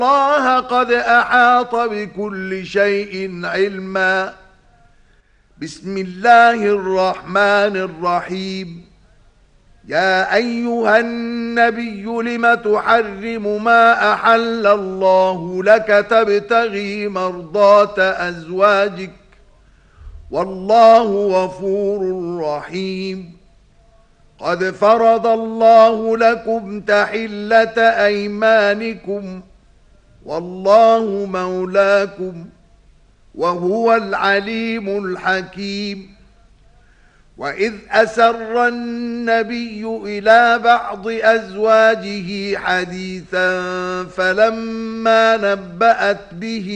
الله قد أحاط بكل شيء علما. بسم الله الرحمن الرحيم. يا أيها النبي لم تحرم ما أحل الله لك تبتغي مرضات أزواجك والله غفور رحيم. قد فرض الله لكم تحلة أيمانكم والله مولاكم وهو العليم الحكيم. وإذ أسر النبي إلى بعض أزواجه حديثا فلما نبأت به